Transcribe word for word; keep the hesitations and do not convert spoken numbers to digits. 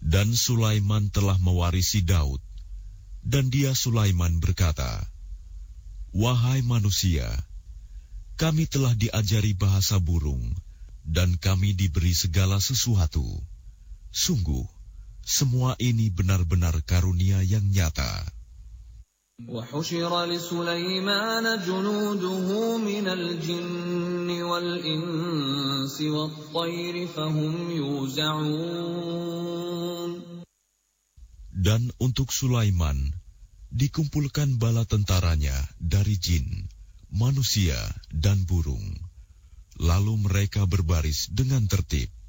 Dan Sulaiman telah mewarisi Daud, dan dia Sulaiman berkata, "Wahai manusia, kami telah diajari bahasa burung, dan kami diberi segala sesuatu. Sungguh, semua ini benar-benar karunia yang nyata." وَحُشِرَ لِسُلَيْمَانَ جُنُودُهُ مِنَ الْجِنِّ وَالْإِنسِ وَالطَّيْرِ فَهُمْ يُوزَعُونَ. Dan untuk Sulaiman dikumpulkan bala tentaranya dari jin, manusia, dan burung. Lalu mereka berbaris dengan tertib.